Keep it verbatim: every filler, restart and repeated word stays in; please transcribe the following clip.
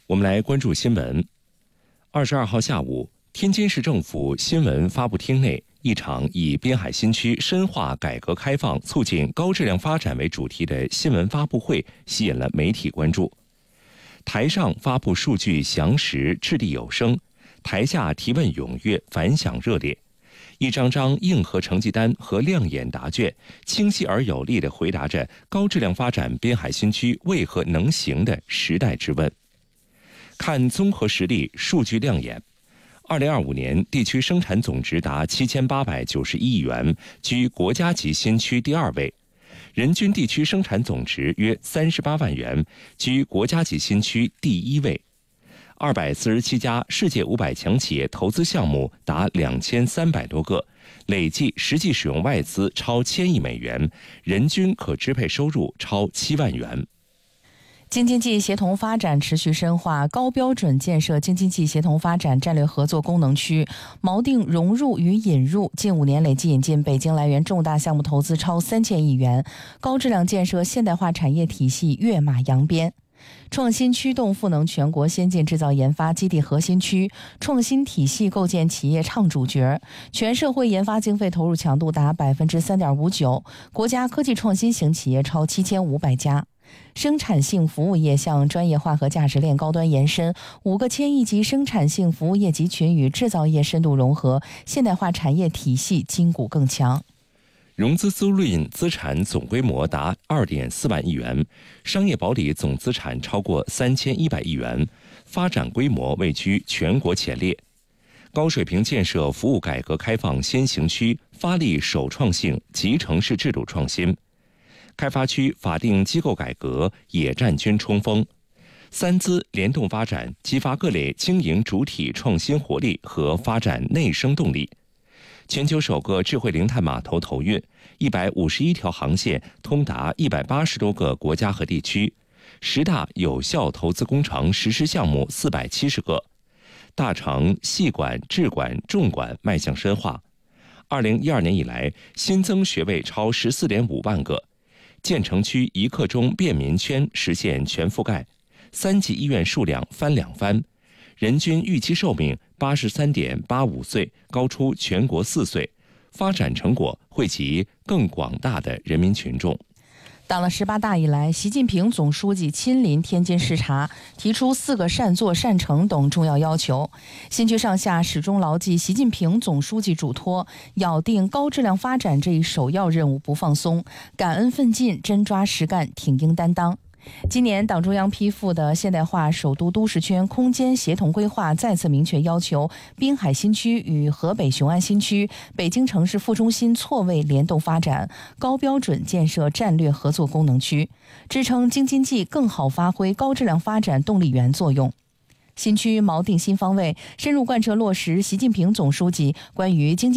我们来关注新闻。二十二号下午，天津市政府新闻发布厅内，一场以滨海新区深化改革开放、促进高质量发展为主题的新闻发布会吸引了媒体关注。台上发布数据详实、掷地有声，台下提问踊跃、反响热烈。一张张硬核成绩单和亮眼答卷，清晰而有力地回答着高质量发展滨海新区为何能行的时代之问。看综合实力，数据亮眼。二零二五年地区生产总值达七千八百九十一亿元，居国家级新区第二位；人均地区生产总值约三十八万元，居国家级新区第一位。二百四十七家世界五百强企业投资项目达两千三百多个，累计实际使用外资超千亿美元，人均可支配收入超七万元。 京津冀协同发展持续深化，高标准建设京津冀协同发展战略合作功能区，锚定融入与引入，近五年累计引进北京来源重大项目投资超三千亿元，高质量建设现代化产业体系跃马扬鞭。创新驱动赋能全国先进制造研发基地核心区，创新体系构建企业唱主角，全社会研发经费投入强度达百分之三点五九，国家科技创新型企业超七千五百家。生产性服务业向专业化和价值链高端延伸，五个千亿级生产性服务业集群与制造业深度融合，现代化产业体系筋骨更强。 融资租赁资产总规模达 二点四万亿元，商业保理总资产超过三千一百亿元，发展规模位居全国前列。高水平建设服务改革开放先行区，发力首创性集成式制度创新。开发区法定机构改革也占军冲锋，三资联动发展，激发各类经营主体创新活力和发展内生动力。全球首个智慧零碳码头投运，一百五十一条航线通达一百八十多个国家和地区，十大有效投资工程实施项目四百七十个，大城细管、智管、重管迈向深化。二零一二年以来，新增学位超十四点五万个。建成区一刻钟便民圈实现全覆盖，三级医院数量翻两番，人均预期寿命八十三点八五岁，高出全国四岁，发展成果惠及更广大的人民群众。 党了十八大以来，习近平总书记亲临天津视察，提出四个善作善成等重要要求。新区上下始终牢记习近平总书记嘱托，咬定高质量发展这一首要任务不放松，感恩奋进，真抓实干，挺膺担当。今年党中央批复的现代化首都都市圈空间协同规划再次明确要求滨海新区与河北雄安新区、北京城市副中心错位联动发展，高标准建设战略合作功能区，支撑京津冀更好发挥高质量发展动力源作用。新区锚定新方位，深入贯彻落实习近平总书记关于经济